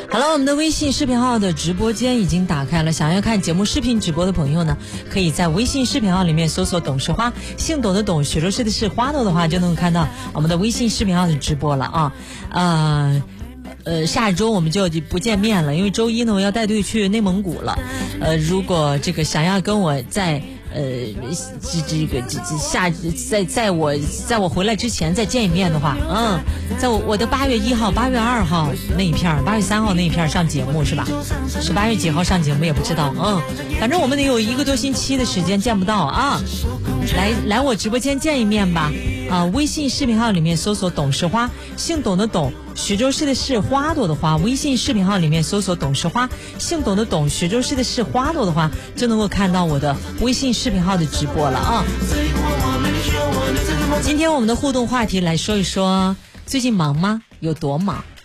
好了，我们的微信视频号的直播间已经打开了，想要看节目视频直播的朋友呢，可以在微信视频号里面搜索董事花，姓董的董，雪洲市的是花朵的话，就能够看到我们的微信视频号的直播了啊。下周我们就不见面了，因为周一呢我要带队去内蒙古了。如果这个想要跟我在在我回来之前再见一面的话，在我的8月1号、8月2号那一片，8月3号那一片上节目是吧？是8月几号上节目也不知道，反正我们得有1个多星期的时间见不到啊。来我直播间见一面吧。微信视频号里面搜索董事花，姓董的董，徐州市的是花朵的花。微信视频号里面搜索董事花，姓董的董，徐州市的是花朵的花，就能够看到我的微信视频号的直播了啊。今天我们的互动话题来说一说，最近忙吗？有多忙？